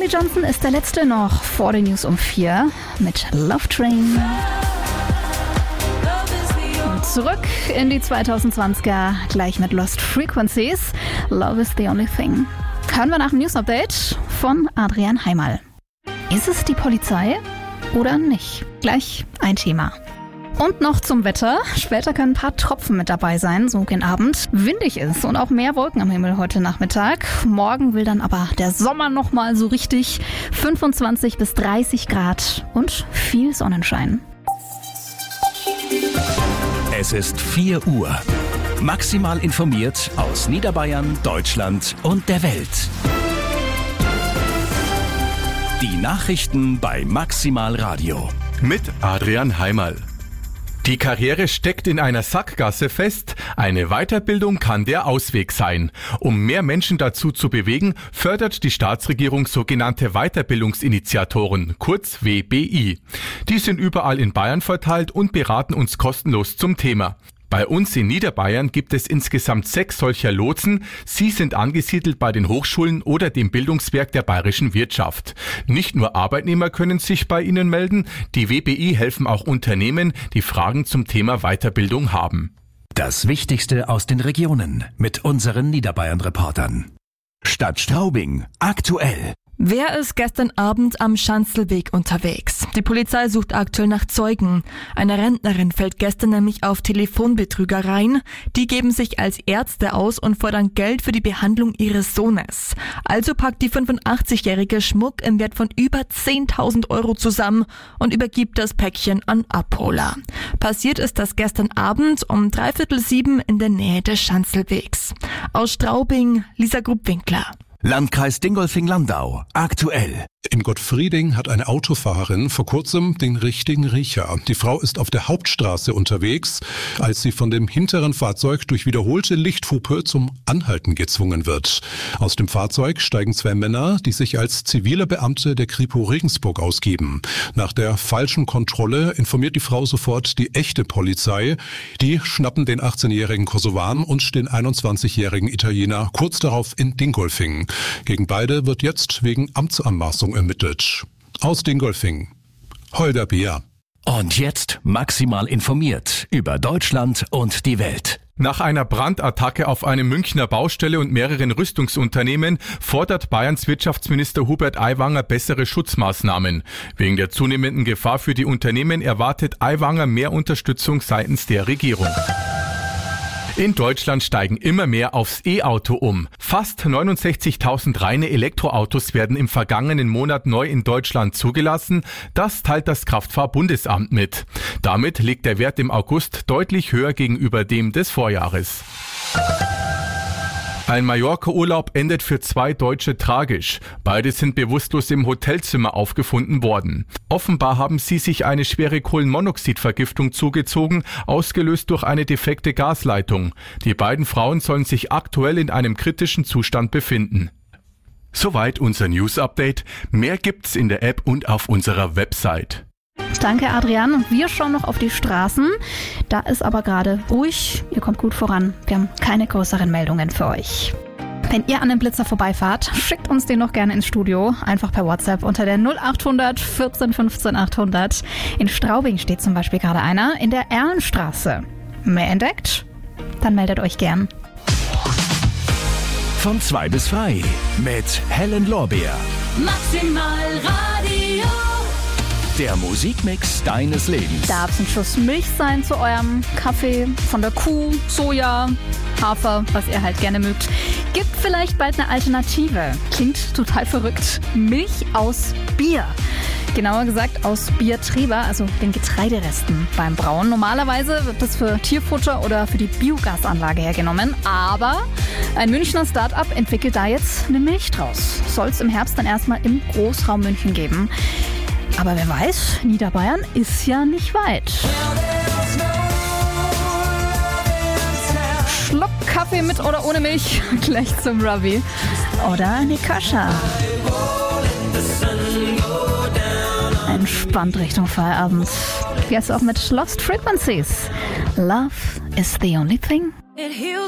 Johnson ist der letzte noch vor den News um 4 mit Love Train. Und zurück in die 2020er, gleich mit Lost Frequencies. Love is the only thing. Hören wir nach dem News Update von Adrian Heimal. Ist es die Polizei oder nicht? Gleich ein Thema. Und noch zum Wetter. Später können ein paar Tropfen mit dabei sein, so gegen Abend. Windig ist und auch mehr Wolken am Himmel heute Nachmittag. Morgen will dann aber der Sommer nochmal so richtig. 25 bis 30 Grad und viel Sonnenschein. Es ist 4 Uhr. Maximal informiert aus Niederbayern, Deutschland und der Welt. Die Nachrichten bei Maximal Radio. Mit Adrian Heimal. Die Karriere steckt in einer Sackgasse fest. Eine Weiterbildung kann der Ausweg sein. Um mehr Menschen dazu zu bewegen, fördert die Staatsregierung sogenannte Weiterbildungsinitiatoren, kurz WBI. Die sind überall in Bayern verteilt und beraten uns kostenlos zum Thema. Bei uns in Niederbayern gibt es insgesamt 6 solcher Lotsen. Sie sind angesiedelt bei den Hochschulen oder dem Bildungswerk der bayerischen Wirtschaft. Nicht nur Arbeitnehmer können sich bei ihnen melden, die WBI helfen auch Unternehmen, die Fragen zum Thema Weiterbildung haben. Das Wichtigste aus den Regionen mit unseren Niederbayern-Reportern. Stadt Straubing, aktuell. Wer ist gestern Abend am Schanzelweg unterwegs? Die Polizei sucht aktuell nach Zeugen. Eine Rentnerin fällt gestern nämlich auf Telefonbetrügereien. Die geben sich als Ärzte aus und fordern Geld für die Behandlung ihres Sohnes. Also packt die 85-jährige Schmuck im Wert von über 10.000 Euro zusammen und übergibt das Päckchen an Abholer. Passiert ist das gestern Abend um 6:45 in der Nähe des Schanzelwegs. Aus Straubing, Lisa Grupp-Winkler. Landkreis Dingolfing-Landau, aktuell. In Gottfrieding hat eine Autofahrerin vor kurzem den richtigen Riecher. Die Frau ist auf der Hauptstraße unterwegs, als sie von dem hinteren Fahrzeug durch wiederholte Lichthupe zum Anhalten gezwungen wird. Aus dem Fahrzeug steigen 2 Männer, die sich als zivile Beamte der Kripo Regensburg ausgeben. Nach der falschen Kontrolle informiert die Frau sofort die echte Polizei. Die schnappen den 18-jährigen Kosovan und den 21-jährigen Italiener kurz darauf in Dingolfing. Gegen beide wird jetzt wegen Amtsanmaßung ermittelt. Aus Dingolfing, Holger Beer. Und jetzt maximal informiert über Deutschland und die Welt. Nach einer Brandattacke auf eine Münchner Baustelle und mehreren Rüstungsunternehmen fordert Bayerns Wirtschaftsminister Hubert Aiwanger bessere Schutzmaßnahmen. Wegen der zunehmenden Gefahr für die Unternehmen erwartet Aiwanger mehr Unterstützung seitens der Regierung. In Deutschland steigen immer mehr aufs E-Auto um. Fast 69.000 reine Elektroautos werden im vergangenen Monat neu in Deutschland zugelassen. Das teilt das Kraftfahrbundesamt mit. Damit liegt der Wert im August deutlich höher gegenüber dem des Vorjahres. Ein Mallorca-Urlaub endet für 2 Deutsche tragisch. Beide sind bewusstlos im Hotelzimmer aufgefunden worden. Offenbar haben sie sich eine schwere Kohlenmonoxidvergiftung zugezogen, ausgelöst durch eine defekte Gasleitung. Die beiden Frauen sollen sich aktuell in einem kritischen Zustand befinden. Soweit unser News-Update. Mehr gibt's in der App und auf unserer Website. Danke, Adrian. Und wir schauen noch auf die Straßen. Da ist aber gerade ruhig. Ihr kommt gut voran. Wir haben keine größeren Meldungen für euch. Wenn ihr an einem Blitzer vorbeifahrt, schickt uns den noch gerne ins Studio. Einfach per WhatsApp unter der 0800 14 15 800. In Straubing steht zum Beispiel gerade einer in der Erlenstraße. Mehr entdeckt? Dann meldet euch gern. Von 2 bis 3 mit Helen Lorbeer. Maximal Radio. Der Musikmix deines Lebens. Darf es ein Schuss Milch sein zu eurem Kaffee, von der Kuh, Soja, Hafer, was ihr halt gerne mögt. Gibt vielleicht bald eine Alternative. Klingt total verrückt. Milch aus Bier. Genauer gesagt aus Biertreber, also den Getreideresten beim Brauen. Normalerweise wird das für Tierfutter oder für die Biogasanlage hergenommen. Aber ein Münchner Start-up entwickelt da jetzt eine Milch draus. Soll es im Herbst dann erstmal im Großraum München geben. Aber wer weiß, Niederbayern ist ja nicht weit. Schluck Kaffee mit oder ohne Milch, gleich zum Ravi. Oder Nikasha. Entspannt Richtung Feierabend. Jetzt auch mit Lost Frequencies. Love is the only thing. It heals